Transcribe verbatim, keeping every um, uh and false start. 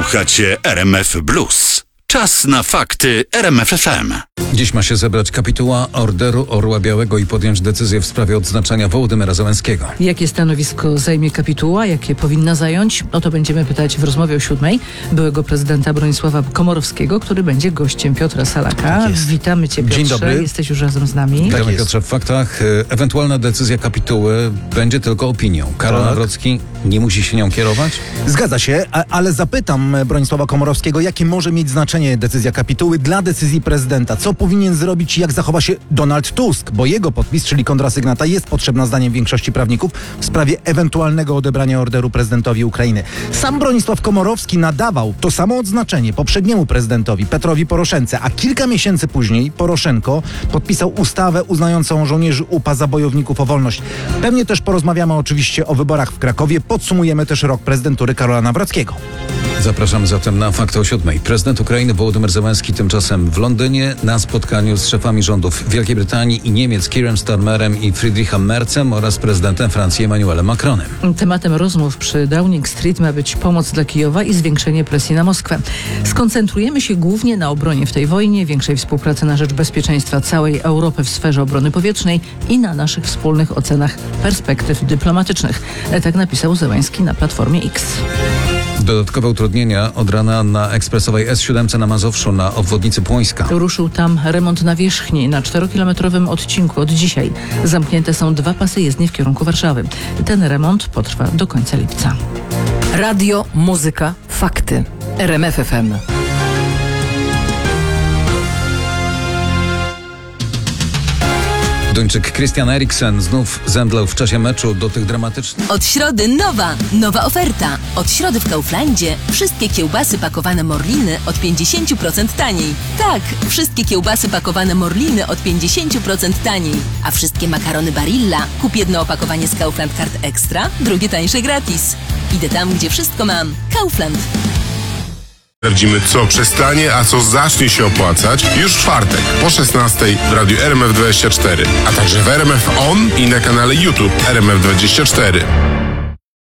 Słuchacie R M F Blues. Czas na fakty R M F F M. Dziś ma się zebrać kapituła Orderu Orła Białego i podjąć decyzję w sprawie odznaczenia Wołodymyra Zełenskiego. Jakie stanowisko zajmie kapituła, jakie powinna zająć? O to będziemy pytać w rozmowie o siódmej byłego prezydenta Bronisława Komorowskiego, który będzie gościem Piotra Salaka. Tak jest. Witamy Cię, Piotrze. Dzień dobry. Jesteś już razem z nami. Witamy, Tak Piotrze, w faktach. Ewentualna decyzja kapituły będzie tylko opinią. Karol Tak. Nawrocki nie musi się nią kierować? Zgadza się, a, ale zapytam Bronisława Komorowskiego, jakie może mieć znaczenie decyzja kapituły dla decyzji prezydenta. Co powinien zrobić i jak zachowa się Donald Tusk, bo jego podpis, czyli kontrasygnata, jest potrzebna zdaniem większości prawników w sprawie ewentualnego odebrania orderu prezydentowi Ukrainy. Sam Bronisław Komorowski nadawał to samo odznaczenie poprzedniemu prezydentowi, Petrowi Poroszence, a kilka miesięcy później Poroszenko podpisał ustawę uznającą żołnierzy U P A za bojowników o wolność. Pewnie też porozmawiamy oczywiście o wyborach w Krakowie. Podsumujemy też rok prezydentury Karola Nawrockiego. Zapraszamy zatem na fakty o siódmej. Prezydent Ukrainy Wołodymyr Zełenski tymczasem w Londynie na spotkaniu z szefami rządów Wielkiej Brytanii i Niemiec Keirem Starmerem i Friedrichem Merzem oraz prezydentem Francji Emmanuelem Macronem. Tematem rozmów przy Downing Street ma być pomoc dla Kijowa i zwiększenie presji na Moskwę. Skoncentrujemy się głównie na obronie w tej wojnie, większej współpracy na rzecz bezpieczeństwa całej Europy w sferze obrony powietrznej i na naszych wspólnych ocenach perspektyw dyplomatycznych. Tak napisał Zełenski na Platformie X. Dodatkowe utrudnienia od rana na ekspresowej S siedem na Mazowszu na obwodnicy Płońska. Ruszył tam remont nawierzchni na czterokilometrowym odcinku od dzisiaj. Zamknięte są dwa pasy jezdni w kierunku Warszawy. Ten remont potrwa do końca lipca. Radio, muzyka, fakty. R M F F M. Duńczyk Christian Eriksen znów zemdlał w czasie meczu do tych dramatycznych. Od środy nowa, nowa oferta. Od środy w Kauflandzie wszystkie kiełbasy pakowane Morliny od pięćdziesiąt procent taniej. Tak, wszystkie kiełbasy pakowane Morliny od pięćdziesiąt procent taniej. A wszystkie makarony Barilla, kup jedno opakowanie z Kaufland Card Extra, drugie tańsze gratis. Idę tam, gdzie wszystko mam. Kaufland. Sprawdzimy, co przestanie, a co zacznie się opłacać już w czwartek po szesnastej w radiu R M F dwadzieścia cztery, a także w R M F On i na kanale YouTube R M F dwadzieścia cztery.